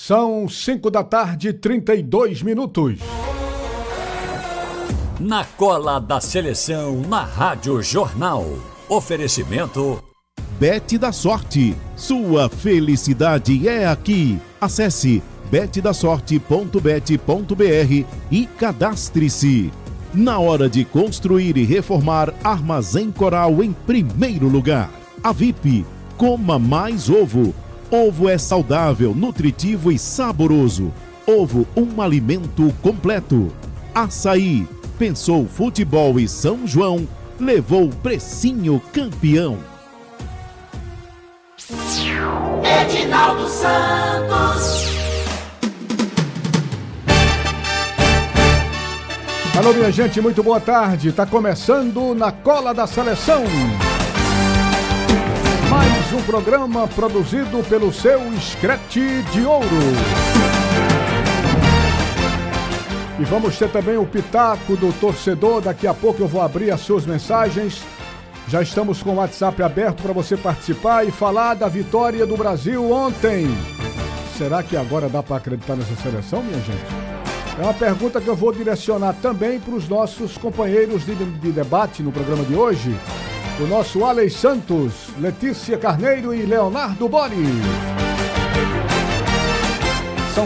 São 5h32. Na cola da seleção, na Rádio Jornal. Oferecimento Bet da Sorte. Sua felicidade é aqui. Acesse betdasorte.bet.br e cadastre-se. Na hora de construir e reformar, Armazém Coral em primeiro lugar. A VIP, coma mais ovo. Ovo é saudável, nutritivo e saboroso. Ovo, um alimento completo. Açaí, pensou futebol e São João, levou precinho campeão. Edinaldo Santos. Alô, minha gente, muito boa tarde. Tá começando Na Cola da Seleção. Mais um programa produzido pelo seu Scratch de Ouro. E vamos ter também o pitaco do torcedor. Daqui a pouco eu vou abrir as suas mensagens. Já estamos com o WhatsApp aberto para você participar e falar da vitória do Brasil ontem. Será que agora dá para acreditar nessa seleção, minha gente? É uma pergunta que eu vou direcionar também para os nossos companheiros de debate no programa de hoje. O nosso Alex Santos, Letícia Carneiro e Leonardo Bori. São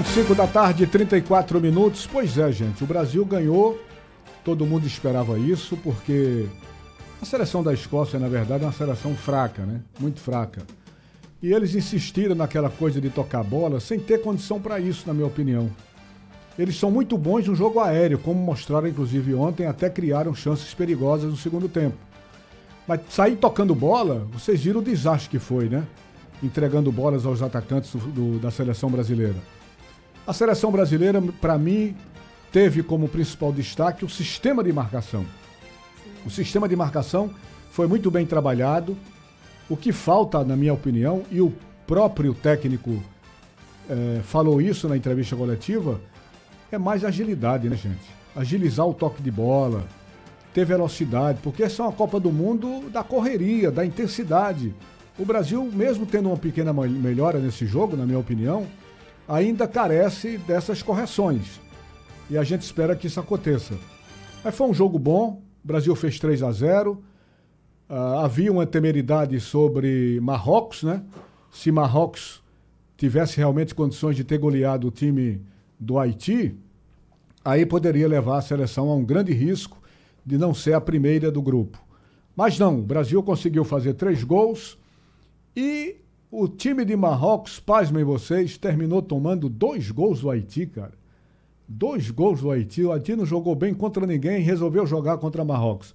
5h34. Pois é, gente, o Brasil ganhou. Todo mundo esperava isso, porque a seleção da Escócia, na verdade, é uma seleção fraca, né? Muito fraca. E eles insistiram naquela coisa de tocar bola sem ter condição para isso, na minha opinião. Eles são muito bons no jogo aéreo, como mostraram inclusive ontem, até criaram chances perigosas no segundo tempo. Mas sair tocando bola, vocês viram o desastre que foi, né? Entregando bolas aos atacantes da seleção brasileira. A seleção brasileira, para mim, teve como principal destaque o sistema de marcação. O sistema de marcação foi muito bem trabalhado. O que falta, na minha opinião, e o próprio técnico falou isso na entrevista coletiva, é mais agilidade, né, gente? Agilizar o toque de bola, ter velocidade, porque essa é uma Copa do Mundo da correria, da intensidade. O Brasil, mesmo tendo uma pequena melhora nesse jogo, na minha opinião, ainda carece dessas correções. E a gente espera que isso aconteça. Mas foi um jogo bom, o Brasil fez 3-0. Havia uma temeridade sobre Marrocos, né? Se Marrocos tivesse realmente condições de ter goleado o time do Haiti, aí poderia levar a seleção a um grande risco de não ser a primeira do grupo. Mas não, o Brasil conseguiu fazer 3 gols e o time de Marrocos, pasmem vocês, terminou tomando 2 gols do Haiti, cara. 2 gols do Haiti. O Haiti não jogou bem contra ninguém e resolveu jogar contra Marrocos.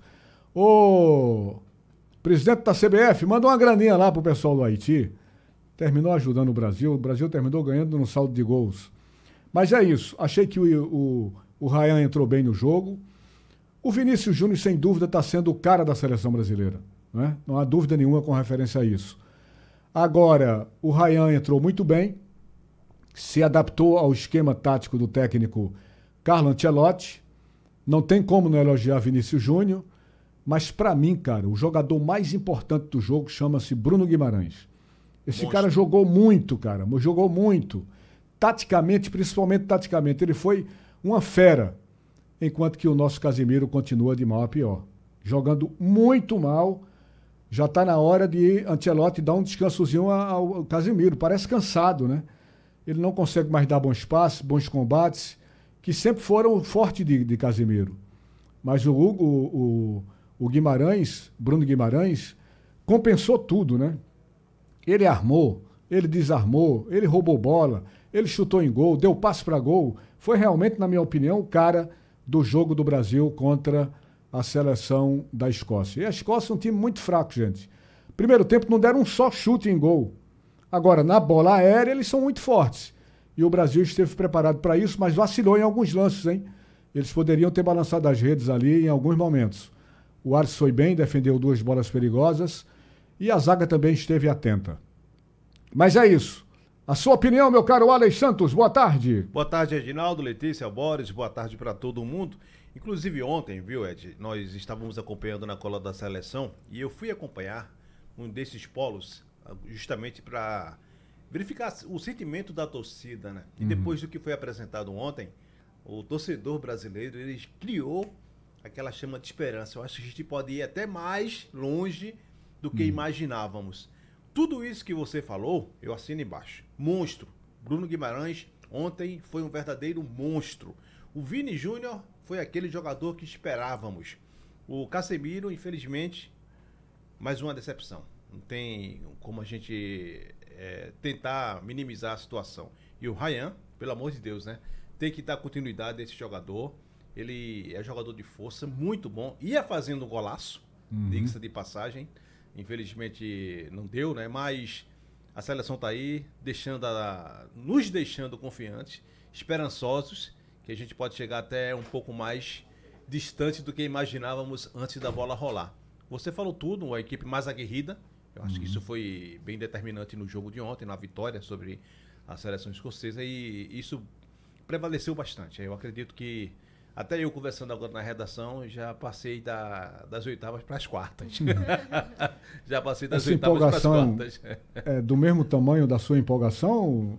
O presidente da CBF mandou uma graninha lá pro pessoal do Haiti. Terminou ajudando o Brasil terminou ganhando no saldo de gols. Mas é isso, achei que o Ryan entrou bem no jogo. O Vinícius Júnior, sem dúvida, está sendo o cara da seleção brasileira, né? Não há dúvida nenhuma com referência a isso. Agora, o Ryan entrou muito bem, se adaptou ao esquema tático do técnico Carlo Ancelotti. Não tem como não elogiar Vinícius Júnior, mas para mim, cara, o jogador mais importante do jogo chama-se Bruno Guimarães. Esse cara jogou muito, cara, jogou muito. Taticamente, principalmente taticamente, ele foi uma fera, enquanto que o nosso Casemiro continua de mal a pior. Jogando muito mal, já está na hora de Ancelotti dar um descansozinho ao Casemiro. Parece cansado, né? Ele não consegue mais dar bons passes, bons combates, que sempre foram fortes de Casemiro. Mas o Guimarães, Bruno Guimarães, compensou tudo, né? Ele armou, ele desarmou, ele roubou bola, ele chutou em gol, deu passe para gol. Foi realmente, na minha opinião, o cara do jogo do Brasil contra a seleção da Escócia. E a Escócia é um time muito fraco, gente. Primeiro tempo não deram um só chute em gol. Agora, na bola aérea, eles são muito fortes. E o Brasil esteve preparado para isso, mas vacilou em alguns lances, hein? Eles poderiam ter balançado as redes ali em alguns momentos. O Ars foi bem, defendeu 2 bolas perigosas e a zaga também esteve atenta. Mas é isso. A sua opinião, meu caro Alex Santos, boa tarde. Boa tarde, Edinaldo, Letícia, Boris, boa tarde para todo mundo. Inclusive ontem, viu, Ed, nós estávamos acompanhando na cola da seleção e eu fui acompanhar um desses polos justamente para verificar o sentimento da torcida, né? E depois do que foi apresentado ontem, o torcedor brasileiro, ele criou aquela chama de esperança. Eu acho que a gente pode ir até mais longe do que imaginávamos. Tudo isso que você falou, eu assino embaixo. Monstro. Bruno Guimarães ontem foi um verdadeiro monstro. O Vini Júnior foi aquele jogador que esperávamos. O Casemiro, infelizmente, mais uma decepção. Não tem como a gente tentar minimizar a situação. E o Ryan, pelo amor de Deus, né? Tem que dar continuidade a esse jogador. Ele é jogador de força, muito bom. Ia fazendo um golaço, diga-se de passagem. Infelizmente não deu, né? Mas a seleção tá aí, nos deixando confiantes, esperançosos, que a gente pode chegar até um pouco mais distante do que imaginávamos antes da bola rolar. Você falou tudo, uma equipe mais aguerrida. Eu acho que isso foi bem determinante no jogo de ontem, na vitória sobre a seleção escocesa, e isso prevaleceu bastante. Eu acredito que, até eu conversando agora na redação, já passei das oitavas para as quartas. Já passei das Essa oitavas para as empolgação quartas. é do mesmo tamanho da sua empolgação,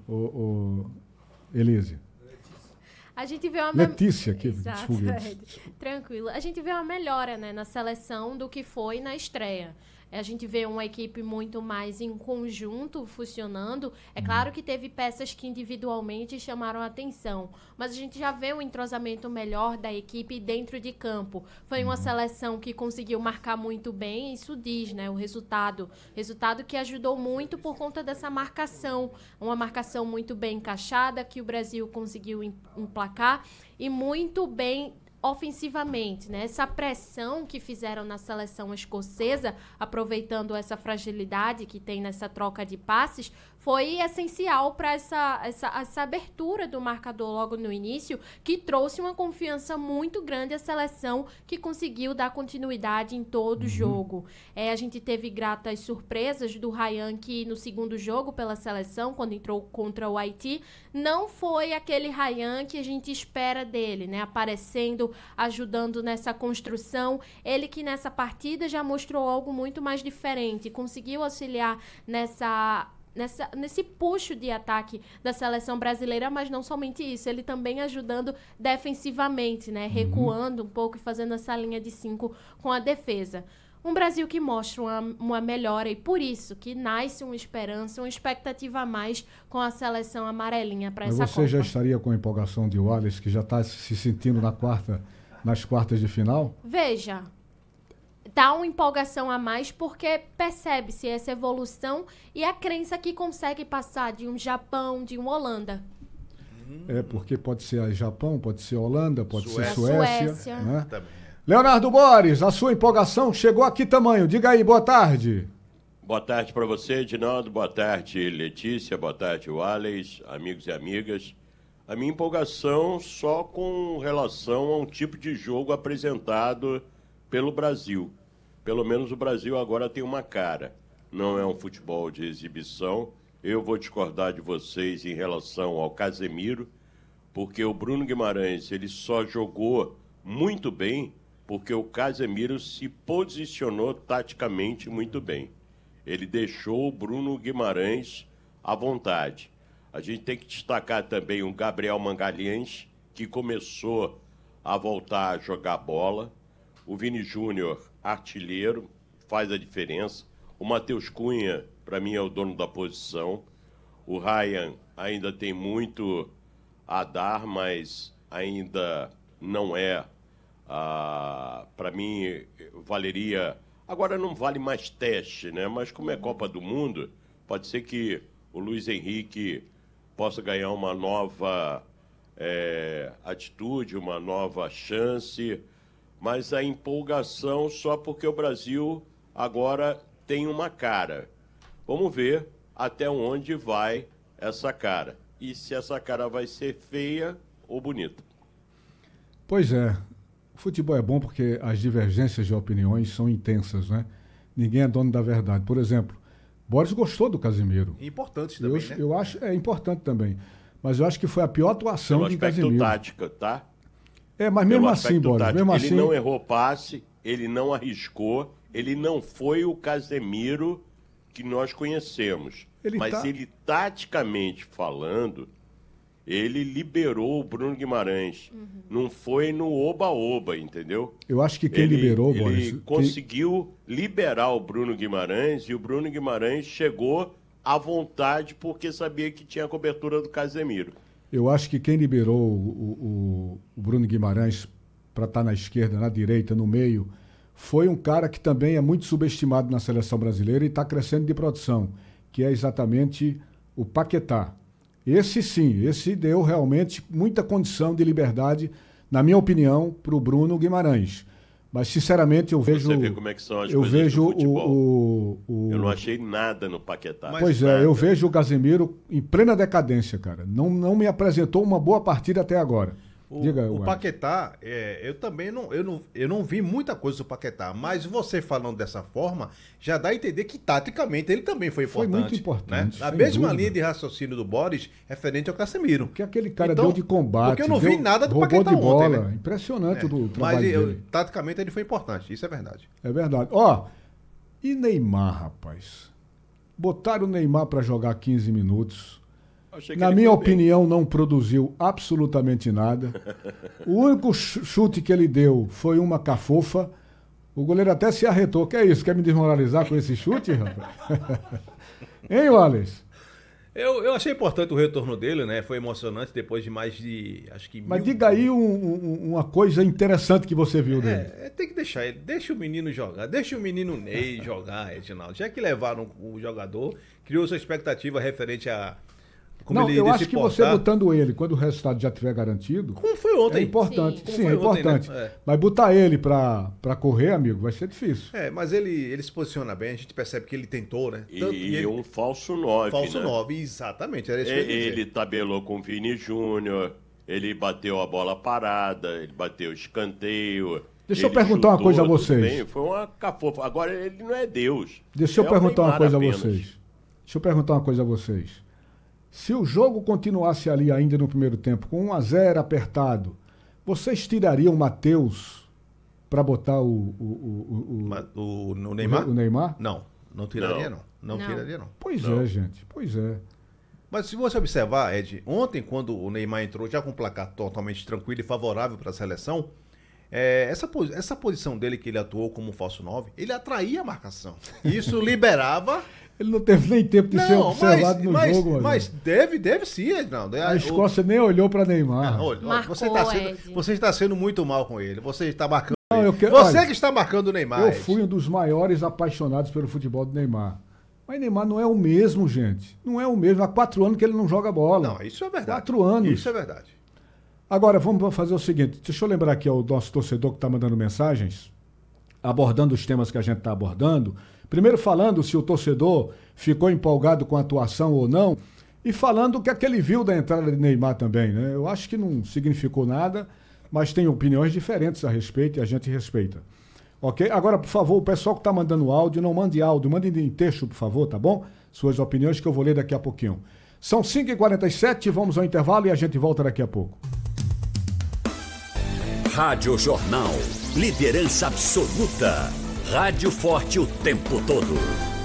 Elise? A gente vê uma Letícia, que Exato, desculpe. tranquilo. A gente vê uma melhora, né, na seleção do que foi na estreia. A gente vê uma equipe muito mais em conjunto funcionando. É claro que teve peças que individualmente chamaram a atenção, mas a gente já vê um entrosamento melhor da equipe dentro de campo. Foi uma seleção que conseguiu marcar muito bem, isso diz, né, o resultado. Resultado que ajudou muito por conta dessa marcação. Uma marcação muito bem encaixada, que o Brasil conseguiu emplacar, e muito bem ofensivamente, né? Essa pressão que fizeram na seleção escocesa, aproveitando essa fragilidade que tem nessa troca de passes, foi essencial para essa abertura do marcador logo no início, que trouxe uma confiança muito grande à seleção, que conseguiu dar continuidade em todo o jogo. A gente teve gratas surpresas do Ryan, que no segundo jogo pela seleção, quando entrou contra o Haiti, não foi aquele Ryan que a gente espera dele, né? Aparecendo, ajudando nessa construção. Ele que nessa partida já mostrou algo muito mais diferente, conseguiu auxiliar nesse puxo de ataque da seleção brasileira, mas não somente isso, ele também ajudando defensivamente, né? Recuando um pouco e fazendo essa linha de 5 com a defesa. Um Brasil que mostra uma melhora, e por isso que nasce uma esperança, uma expectativa a mais com a seleção amarelinha para essa Copa. Você já estaria com a empolgação de Wallace, que já está se sentindo nas quartas de final? Veja, dá uma empolgação a mais porque percebe-se essa evolução e a crença que consegue passar de um Japão, de uma Holanda. Porque pode ser Japão, pode ser Holanda, pode ser Suécia. Suécia. Né? Leonardo Boris, a sua empolgação chegou a que tamanho? Diga aí, boa tarde. Boa tarde para você, Edinaldo. Boa tarde, Letícia. Boa tarde, Wallace, amigos e amigas. A minha empolgação só com relação a um tipo de jogo apresentado pelo Brasil. Pelo menos o Brasil agora tem uma cara. Não é um futebol de exibição. Eu vou discordar de vocês em relação ao Casemiro, porque o Bruno Guimarães ele só jogou muito bem porque o Casemiro se posicionou taticamente muito bem. Ele deixou o Bruno Guimarães à vontade. A gente tem que destacar também o Gabriel Magalhães, que começou a voltar a jogar bola. O Vini Júnior, artilheiro, faz a diferença. O Matheus Cunha, para mim, é o dono da posição. O Ryan ainda tem muito a dar, mas ainda não é. Para mim, valeria... Agora não vale mais teste, né? Mas como é Copa do Mundo, pode ser que o Luiz Henrique possa ganhar uma nova atitude, uma nova chance, mas a empolgação só porque o Brasil agora tem uma cara. Vamos ver até onde vai essa cara e se essa cara vai ser feia ou bonita. Pois é, o futebol é bom porque as divergências de opiniões são intensas, né? Ninguém é dono da verdade. Por exemplo, Boris gostou do Casemiro. Importante também, né? Eu acho importante também. Mas eu acho que foi a pior atuação de Casemiro. Pelo aspecto tático, tá? Mas mesmo assim, Boris, mesmo ele assim... não errou passe, ele não arriscou, ele não foi o Casemiro que nós conhecemos. Mas ele, taticamente falando, ele liberou o Bruno Guimarães. Não foi no oba-oba, entendeu? Eu acho que quem liberou, Boris... Ele conseguiu liberar o Bruno Guimarães e o Bruno Guimarães chegou à vontade porque sabia que tinha a cobertura do Casemiro. Eu acho que quem liberou o Bruno Guimarães para estar na esquerda, na direita, no meio, foi um cara que também é muito subestimado na seleção brasileira e está crescendo de produção, que é exatamente o Paquetá. Esse deu realmente muita condição de liberdade, na minha opinião, para o Bruno Guimarães. Mas, sinceramente, eu vejo... Você vê como é que são as coisas do futebol. Eu não achei nada no Paquetá. Eu vejo o Casemiro em plena decadência, cara. Não me apresentou uma boa partida até agora. O Paquetá, eu também não vi muita coisa do Paquetá, mas você falando dessa forma, já dá a entender que taticamente ele também foi importante. Foi muito importante. Né? A mesma linha de raciocínio do Boris referente ao Casemiro. Que aquele cara deu de combate. Porque eu não vi nada do Paquetá de bola. ontem, né? Impressionante o trabalho dele. Mas taticamente ele foi importante, isso é verdade. É verdade. E Neymar, rapaz? Botaram o Neymar para jogar 15 minutos. Na minha opinião, não produziu absolutamente nada. O único chute que ele deu foi uma cafofa. O goleiro até se arretou. Que é isso? Quer me desmoralizar com esse chute, rapaz? Hein, Wallace? Eu achei importante o retorno dele, né? Foi emocionante depois de mais de, acho que... Mas diga aí uma coisa interessante que você viu dele. Tem que deixar ele. Deixa o menino jogar. Deixa o menino Ney jogar, Reginaldo. Já que levaram o jogador, criou sua expectativa referente a... eu acho que você botando ele, quando o resultado já estiver garantido... Como foi ontem. É importante. Sim, é importante. Ontem, né? Mas botar ele pra correr, amigo, vai ser difícil. Mas ele se posiciona bem, a gente percebe que ele tentou, né? E um falso 9, Falso né? 9, exatamente. Era isso que ele tabelou com o Vini Júnior, ele bateu a bola parada, ele bateu o escanteio... Deixa eu perguntar uma coisa a vocês. Bem, foi uma cafofa. Agora, ele não é Deus. Deixa eu perguntar uma coisa a vocês. Se o jogo continuasse ali ainda no primeiro tempo, com 1-0 apertado, vocês tirariam o Matheus para botar o Neymar? O Neymar? Não tiraria não. Não tiraria não. Pois é, gente, pois é. Mas se você observar, Ed, ontem quando o Neymar entrou já com um placar totalmente tranquilo e favorável para a seleção, essa posição dele que ele atuou como falso 9, ele atraía a marcação. Isso liberava... Ele não teve nem tempo de ser observado no jogo. Mas deve sim, Ednaldo. A Escócia nem olhou para Neymar. Você está sendo muito mal com ele. Você está marcando que está marcando o Neymar. Eu fui um dos maiores apaixonados pelo futebol do Neymar. Mas Neymar não é o mesmo, gente. Não é o mesmo. Há 4 anos que ele não joga bola. Não, isso é verdade. 4 anos. Isso é verdade. Agora, vamos fazer o seguinte. Deixa eu lembrar aqui ao nosso torcedor que está mandando mensagens, abordando os temas que a gente está abordando. Primeiro falando se o torcedor ficou empolgado com a atuação ou não, e falando o que é que ele viu da entrada de Neymar também, né? Eu acho que não significou nada, mas tem opiniões diferentes a respeito e a gente respeita. Ok? Agora, por favor, o pessoal que está mandando áudio, não mande áudio, mande em texto, por favor, tá bom? Suas opiniões que eu vou ler daqui a pouquinho. São 5h47, vamos ao intervalo e a gente volta daqui a pouco. Rádio Jornal. Liderança absoluta. Rádio forte o tempo todo.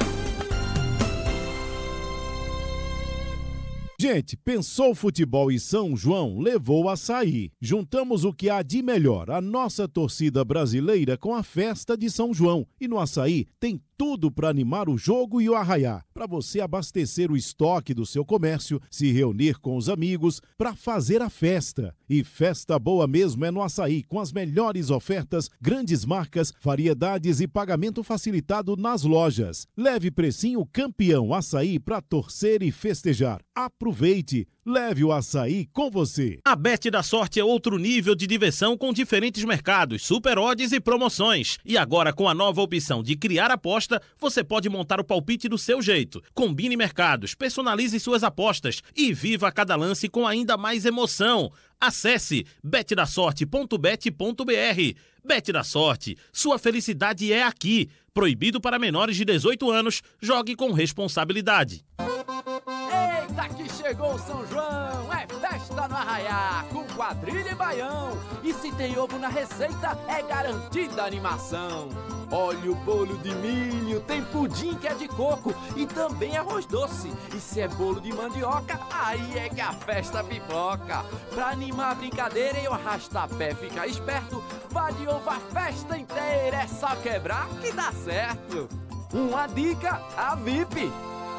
Gente, pensou futebol e São João, levou Açaí. Juntamos o que há de melhor, a nossa torcida brasileira com a festa de São João. E no Açaí tem tudo para animar o jogo e o arraiá. Para você abastecer o estoque do seu comércio, se reunir com os amigos, para fazer a festa. E festa boa mesmo é no Açaí, com as melhores ofertas, grandes marcas, variedades e pagamento facilitado nas lojas. Leve precinho campeão Açaí para torcer e festejar. Aproveite, leve o Açaí com você. A Bet da Sorte é outro nível de diversão com diferentes mercados, super odds e promoções. E agora com a nova opção de criar aposta, você pode montar o palpite do seu jeito. Combine mercados, personalize suas apostas e viva cada lance com ainda mais emoção. Acesse betdasorte.bet.br. Bet da Sorte, sua felicidade é aqui. Proibido para menores de 18 anos, jogue com responsabilidade. Eita, que chegou o São João, é festa no Arraiá, com quadrilha e baião. E se tem ovo na receita, é garantida a animação. Olha o bolo de milho, tem pudim que é de coco e também arroz doce. E se é bolo de mandioca, aí é que a festa pipoca. Pra animar a brincadeira e o arrasta-pé ficar esperto, vale ovo a festa inteira, é só quebrar que dá certo. Uma dica, a VIP.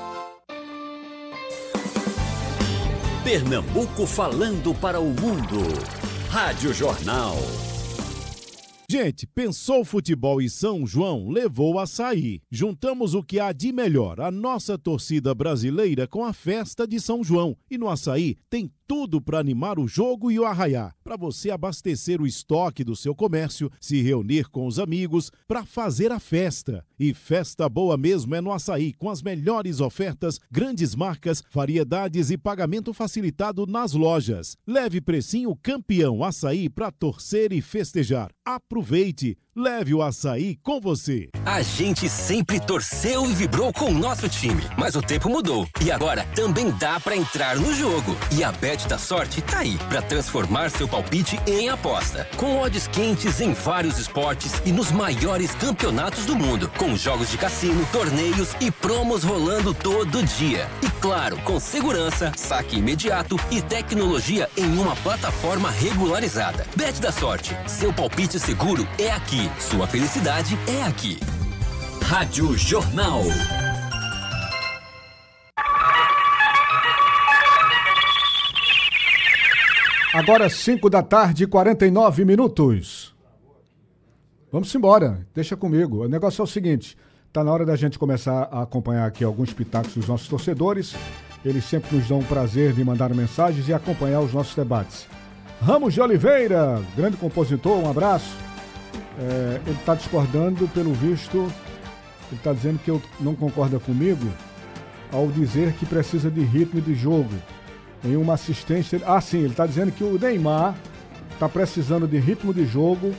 Pernambuco falando para o mundo. Rádio Jornal. Gente, pensou futebol e São João, levou açaí. Juntamos o que há de melhor, a nossa torcida brasileira com a festa de São João. E no açaí tem tudo para animar o jogo e o arraiá. Para você abastecer o estoque do seu comércio, se reunir com os amigos, para fazer a festa. E festa boa mesmo é no açaí, com as melhores ofertas, grandes marcas, variedades e pagamento facilitado nas lojas. Leve precinho campeão açaí para torcer e festejar. Aproveite, leve o açaí com você. A gente sempre torceu e vibrou com o nosso time, mas o tempo mudou. E agora também dá para entrar no jogo. E a Bet da Sorte tá aí para transformar seu palpite em aposta. Com odds quentes em vários esportes e nos maiores campeonatos do mundo. Com jogos de cassino, torneios e promos rolando todo dia. E claro, com segurança, saque imediato e tecnologia em uma plataforma regularizada. Bet da Sorte, seu palpite seguro é aqui. Sua felicidade é aqui. Rádio Jornal. Agora 5h49. Vamos embora, deixa comigo. O negócio é o seguinte, tá na hora da gente começar a acompanhar aqui alguns pitacos dos nossos torcedores. Eles sempre nos dão o prazer de mandar mensagens e acompanhar os nossos debates. Ramos de Oliveira, grande compositor, um abraço. Ele está discordando, pelo visto, ele está dizendo que não concorda comigo ao dizer que precisa de ritmo de jogo. Em uma assistência... sim, ele está dizendo que o Neymar está precisando de ritmo de jogo.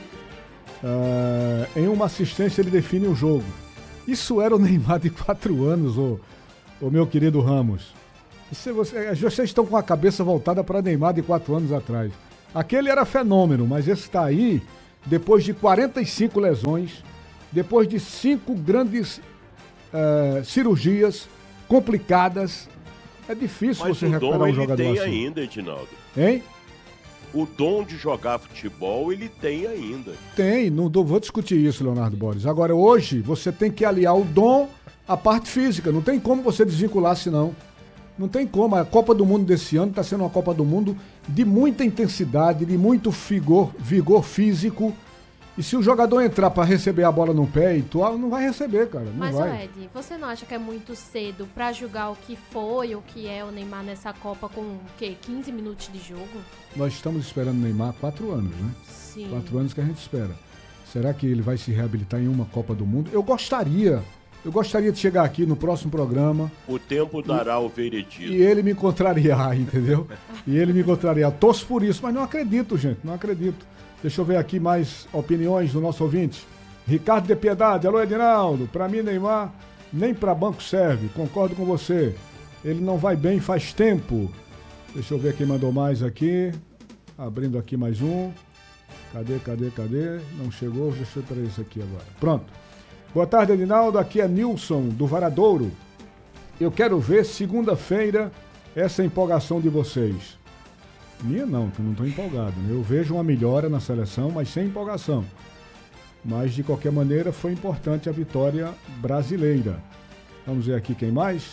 Em uma assistência ele define o jogo. Isso era o Neymar de 4 anos, ô meu querido Ramos. Vocês estão com a cabeça voltada para Neymar de 4 anos atrás. Aquele era fenômeno, mas esse está aí depois de 45 lesões, depois de 5 grandes cirurgias complicadas. É difícil você recuperar um jogador assim. Mas o dom ele tem ainda, Edinaldo. Hein? O dom de jogar futebol ele tem ainda. Tem, não vou discutir isso, Leonardo Borges. Agora, hoje, você tem que aliar o dom à parte física. Não tem como você desvincular, senão. Não tem como. A Copa do Mundo desse ano está sendo uma Copa do Mundo de muita intensidade, de muito vigor físico. E se o jogador entrar para receber a bola no pé e tal, não vai receber, cara. Não Mas, vai. Ed, você não acha que é muito cedo para julgar o que foi, o que é o Neymar nessa Copa com, 15 minutos de jogo? Nós estamos esperando o Neymar há 4 anos, né? Sim. 4 anos que a gente espera. Será que ele vai se reabilitar em uma Copa do Mundo? Eu gostaria de chegar aqui no próximo programa. O tempo dará o veredito. E ele me contrariar, entendeu? E ele me contrariar. Torço por isso, mas não acredito, gente. Não acredito. Deixa eu ver aqui mais opiniões do nosso ouvinte. Ricardo de Piedade. Alô, Edinaldo. Pra mim, Neymar nem pra banco serve. Concordo com você. Ele não vai bem faz tempo. Deixa eu ver quem mandou mais aqui. Abrindo aqui mais um. Cadê? Não chegou. Deixa eu trazer isso aqui agora. Pronto. Boa tarde, Edinaldo. Aqui é Nilson, do Varadouro. Eu quero ver segunda-feira essa empolgação de vocês. Minha não, que eu não estou empolgado. Né? Eu vejo uma melhora na seleção, mas sem empolgação. Mas, de qualquer maneira, foi importante a vitória brasileira. Vamos ver aqui quem mais.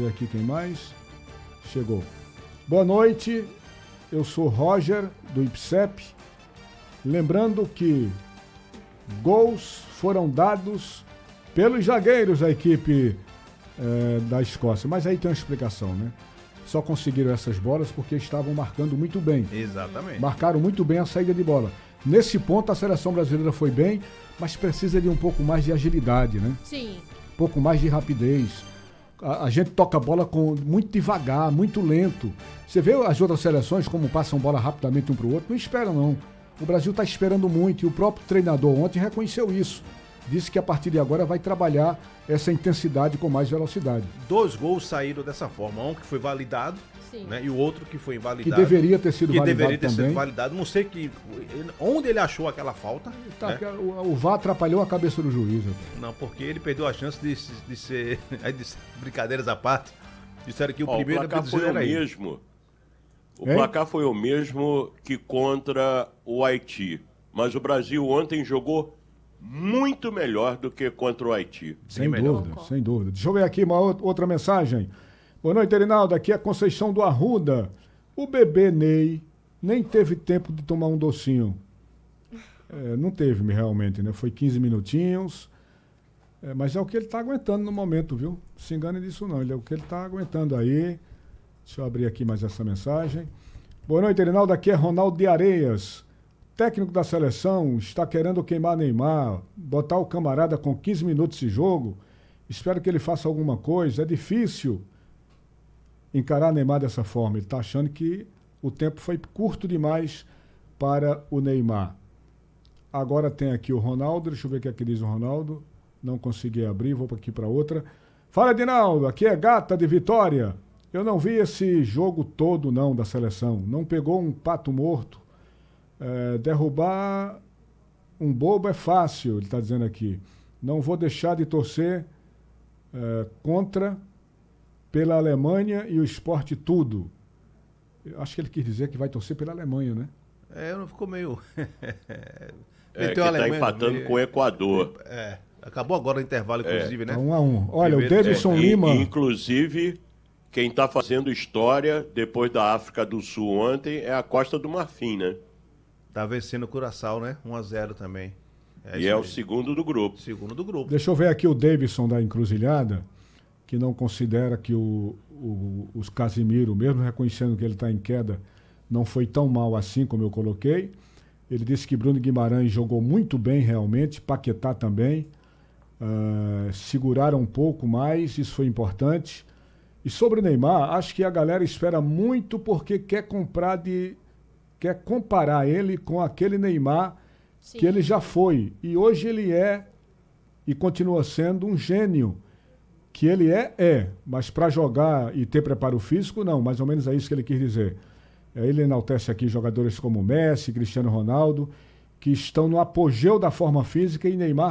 Chegou. Boa noite, eu sou Roger, do IPSEP. Lembrando que gols foram dados pelos zagueiros da equipe da Escócia. Mas aí tem uma explicação, né? Só conseguiram essas bolas porque estavam marcando muito bem. Exatamente. Marcaram muito bem a saída de bola. Nesse ponto, a seleção brasileira foi bem, mas precisa de um pouco mais de agilidade, né? Sim. Um pouco mais de rapidez. A gente toca a bola muito devagar, muito lento. Você vê as outras seleções como passam bola rapidamente um para o outro? Não esperam, não. O Brasil está esperando muito e o próprio treinador ontem reconheceu isso. disse que a partir de agora vai trabalhar essa intensidade com mais velocidade. 2 gols saíram dessa forma, um que foi validado, né, e o outro que foi invalidado. Que deveria ter sido validado. Não sei onde ele achou aquela falta. Tá, né? O VAR atrapalhou a cabeça do juiz. Não, porque ele perdeu a chance de ser... brincadeiras à parte. Disseram que o primeiro... O placar foi o mesmo. O placar foi o mesmo que contra o Haiti. Mas o Brasil ontem jogou muito melhor do que contra o Haiti. Sem dúvida. Deixa eu ver aqui uma outra mensagem. Boa noite, Erinaldo. Aqui é a Conceição do Arruda. O bebê Ney nem teve tempo de tomar um docinho. Não teve realmente, né? Foi 15 minutinhos. Mas é o que ele está aguentando no momento, viu? Não se engane disso não. É o que ele está aguentando aí. Deixa eu abrir aqui mais essa mensagem. Boa noite, Erinaldo. Aqui é Ronaldo de Areias. Técnico da seleção está querendo queimar Neymar, botar o camarada com 15 minutos de jogo. Espero que ele faça alguma coisa. É difícil encarar Neymar dessa forma. Ele está achando que o tempo foi curto demais para o Neymar. Agora tem aqui o Ronaldo. Deixa eu ver o que é que diz o Ronaldo. Não consegui abrir, vou aqui para outra. Fala, Edinaldo. Aqui é Gata de Vitória. Eu não vi esse jogo todo, não, da seleção. Não pegou um pato morto. Derrubar um bobo é fácil, ele está dizendo aqui. Não vou deixar de torcer contra pela Alemanha e o esporte tudo. Eu acho que ele quis dizer que vai torcer pela Alemanha, né? Não ficou meio... que está empatando com o Equador. Acabou agora o intervalo, inclusive, né? 1-1. Olha, o Davidson Lima... Inclusive... Quem está fazendo história depois da África do Sul ontem é a Costa do Marfim, né? Tá vencendo o Curaçao, né? 1-0 também. E é o segundo do grupo. Deixa eu ver aqui o Davidson da Encruzilhada, que não considera que os Casimiro, mesmo reconhecendo que ele está em queda, não foi tão mal assim como eu coloquei. Ele disse que Bruno Guimarães jogou muito bem realmente, Paquetá também. Seguraram um pouco mais, isso foi importante. E sobre o Neymar, acho que a galera espera muito porque quer comparar ele com aquele Neymar que ele já foi. E hoje ele é e continua sendo um gênio. Que ele mas para jogar e ter preparo físico, não. Mais ou menos é isso que ele quis dizer. Ele enaltece aqui jogadores como Messi, Cristiano Ronaldo, que estão no apogeu da forma física, e Neymar